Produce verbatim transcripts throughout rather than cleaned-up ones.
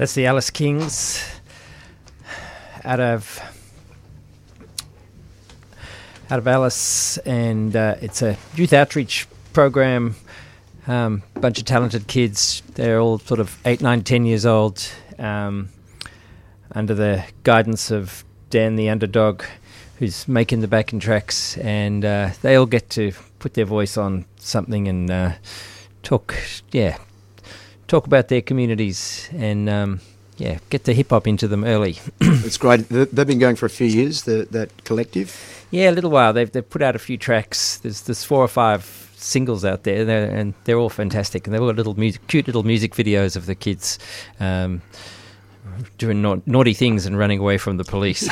That's the Alice Kings out of out of Alice, and uh, it's a youth outreach program. Um, bunch of talented kids. They're all sort of eight, nine, ten years old, um, under the guidance of Dan the Underdog, who's making the backing tracks, and uh, they all get to put their voice on something and uh, talk, yeah, talk about their communities and um, yeah, get the hip hop into them early. It's great. They've been going for a few years. The, that collective. Yeah, a little while. They've they've put out a few tracks. There's there's four or five singles out there, they're, and they're all fantastic. And they've got little music, cute little music videos of the kids um, doing na- naughty things and running away from the police.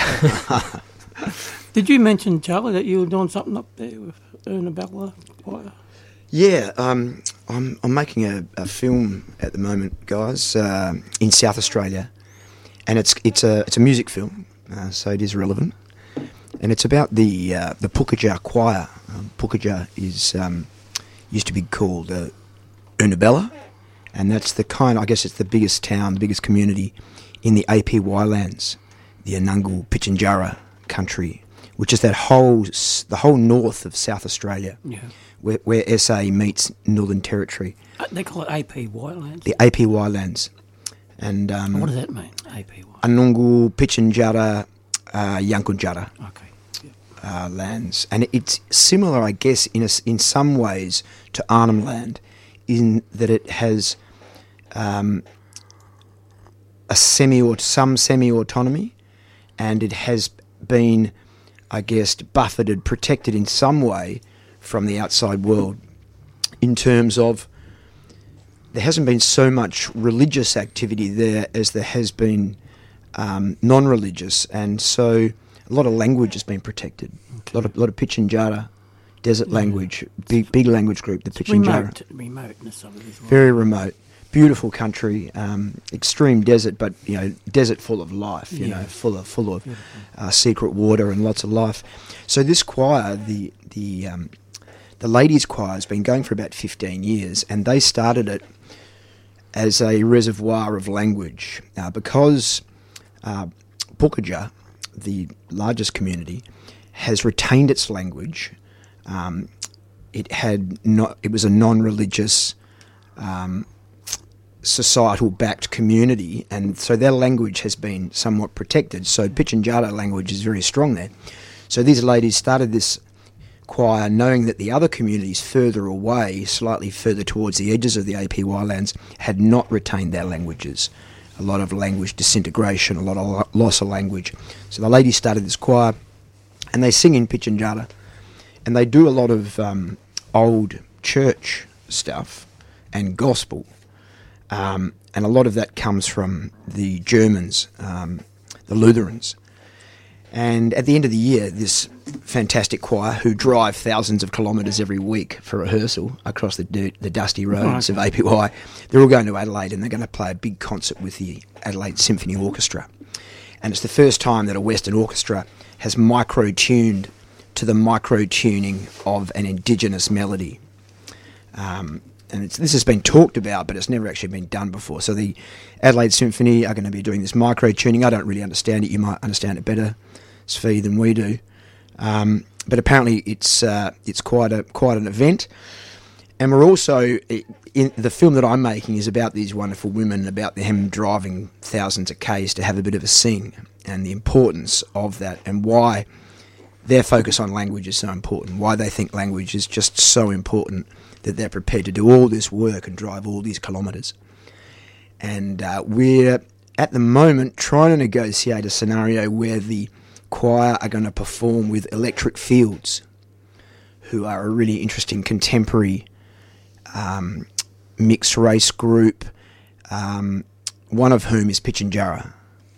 Did you mention, Charlie, that you were doing something up there with Ernabella? Yeah, um, I'm I'm making a, a film at the moment, guys, uh, in South Australia, and it's it's a it's a music film, uh, so it is relevant, and it's about the uh, the Pukaja Choir. Um, Pukaja is um, used to be called uh, Ernabella, and that's the kind. I guess it's the biggest town, the biggest community in the A P Y lands, the Anangu Pitjantjatjara country, which is that whole the whole north of South Australia. Yeah. Where, where S A meets Northern Territory. Uh, they call it A P Y lands? The A P Y lands. And um, what does that mean, A P Y? Anangu, Pitjantjatjara, uh, Yankunytjatjara okay. Yep. uh, lands. And it's similar, I guess, in a, in some ways to Arnhem Land, in that it has um, a semi or some semi-autonomy, and it has been, I guess, buffeted, protected in some way from the outside world, in terms of there hasn't been so much religious activity there as there has been um, non-religious, and so a lot of language has been protected. Okay. A lot of lot of Pitjantjatjara, desert yeah. language, big big language group, the Pitjantjatjara. Remote, remoteness of it as well. Very remote, beautiful country, um, extreme desert, but you know, desert full of life. You yeah. know, full of full of uh, secret water and lots of life. So this choir, the the um, The ladies' choir has been going for about fifteen years, and they started it as a reservoir of language uh, because uh, Pukaja, the largest community, has retained its language. Um, it had not; it was a non-religious, um, societal-backed community, and so their language has been somewhat protected. So Pitjantjatjara language is very strong there. So these ladies started this choir, knowing that the other communities further away, slightly further towards the edges of the A P Y lands, had not retained their languages. A lot of language disintegration, a lot of loss of language. So the ladies started this choir, and they sing in Pitjantjatjara, and they do a lot of um, old church stuff and gospel, um, and a lot of that comes from the Germans, um, the Lutherans. And at the end of the year, this fantastic choir, who drive thousands of kilometres every week for rehearsal across the d- the dusty roads oh, okay. of A P Y, they're all going to Adelaide, and they're going to play a big concert with the Adelaide Symphony Orchestra. And it's the first time that a Western orchestra has micro-tuned to the micro-tuning of an Indigenous melody. Um, and it's, this has been talked about, but it's never actually been done before. So the Adelaide Symphony are going to be doing this micro-tuning. I don't really understand it. You might understand it better, Svi, than we do. Um, but apparently it's uh, it's quite a quite an event. And we're also, in the film that I'm making is about these wonderful women, about them driving thousands of Ks to have a bit of a sing, and the importance of that, and why their focus on language is so important, why they think language is just so important that they're prepared to do all this work and drive all these kilometres. And uh, we're, at the moment, trying to negotiate a scenario where the choir are going to perform with Electric Fields, who are a really interesting contemporary um, mixed race group, um, one of whom is Pitjantjatjara.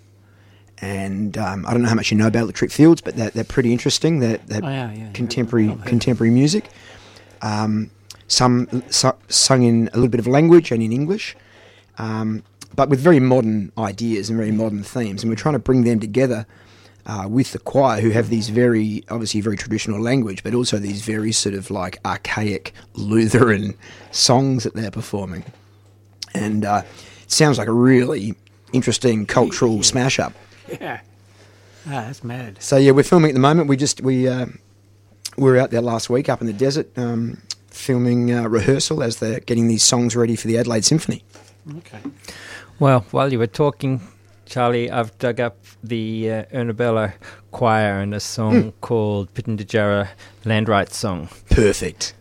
And um, I don't know how much you know about Electric Fields, but they're, they're pretty interesting. They're, they're oh, yeah, yeah, contemporary yeah. contemporary music. Um, some su- sung in a little bit of language and in English, um, but with very modern ideas and very modern themes. And we're trying to bring them together uh, with the choir, who have these very, obviously very traditional language, but also these very sort of like archaic Lutheran songs that they're performing. And uh, it sounds like a really interesting cultural Yeah. smash up. Yeah. Ah, that's mad. So yeah, we're filming at the moment. We just we uh, we were out there last week up in the desert um, filming uh, rehearsal as they're getting these songs ready for the Adelaide Symphony. Okay. Well, while you were talking, Charlie, I've dug up the uh, Ernabella Choir and a song Mm. called Pitjantjatjara Land Rights Song. Perfect.